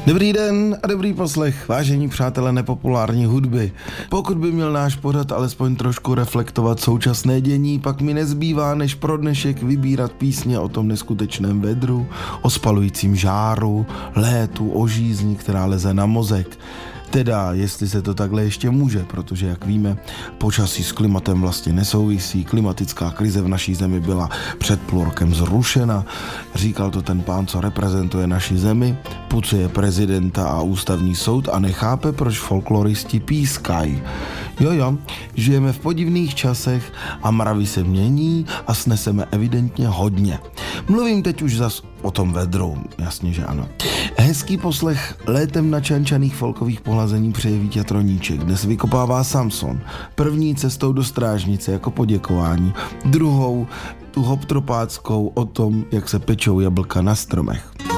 Dobrý den a dobrý poslech, vážení přátelé nepopulární hudby. Pokud by měl náš pořad alespoň trošku reflektovat současné dění, pak mi nezbývá než pro dnešek vybírat písně o tom neskutečném vedru, o spalujícím žáru, létu, o žízni, která leze na mozek. Teda, jestli se to takhle ještě může, protože, jak víme, počasí s klimatem vlastně nesouvisí, klimatická krize v naší zemi byla před půl rokem zrušena, říkal to ten pán, co reprezentuje naši zemi, pucuje prezidenta a ústavní soud a nechápe, proč folkloristi pískají. Jo, žijeme v podivných časech a mravy se mění a sneseme evidentně hodně. Mluvím teď už zas o tom vedru, jasně, že ano. Hezký poslech létem načančaných folkových pohlazení přeje Vítě Troníček. Dnes vykopává Samson. První cestou do strážnice jako poděkování. Druhou tu hoptropáckou o tom, jak se pečou jablka na stromech.